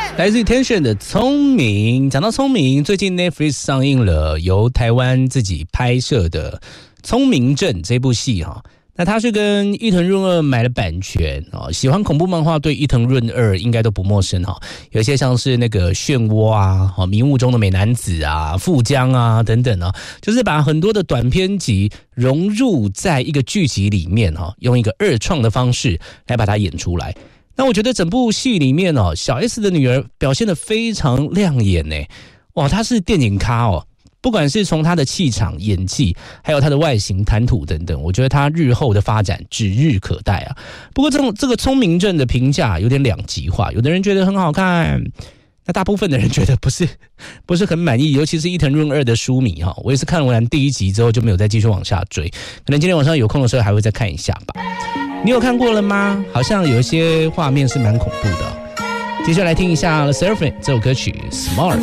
来自于 Tension 的聪明。讲到聪明，最近 Netflix 上映了由台湾自己拍摄的《聪明症》这部戏哈。那他是跟伊藤润二买了版权哦，喜欢恐怖漫画对伊藤润二应该都不陌生哈。有一些像是那个漩涡啊、迷雾中的美男子啊、富江啊等等啊，就是把很多的短篇集融入在一个剧集里面哈，用一个二创的方式来把它演出来。那我觉得整部戏里面哦，小 S 的女儿表现得非常亮眼呢，哇，她是电影咖哦。不管是从他的气场、演技，还有他的外形、谈吐等等，我觉得他日后的发展指日可待啊。不过这个聪明症的评价有点两极化，有的人觉得很好看，那大部分的人觉得不是很满意，尤其是伊藤润二的书迷哈。我也是看完第一集之后就没有再继续往下追，可能今天晚上有空的时候还会再看一下吧。你有看过了吗？好像有一些画面是蛮恐怖的。接下来听一下 LE SSERAFIM 这首歌曲 Smart。